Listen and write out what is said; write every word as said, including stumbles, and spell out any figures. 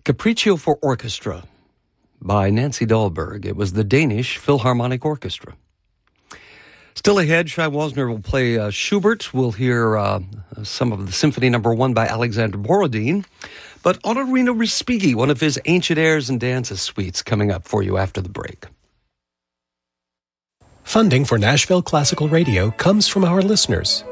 Capriccio for Orchestra by Nancy Dahlberg. It was the Danish Philharmonic Orchestra. Still ahead, Shai Wozner will play uh, Schubert. We'll hear uh, some of the Symphony Number One by Alexander Borodin. But Otorino Respighi, one of his ancient airs and dances suites, coming up for you after the break. Funding for Nashville Classical Radio comes from our listeners,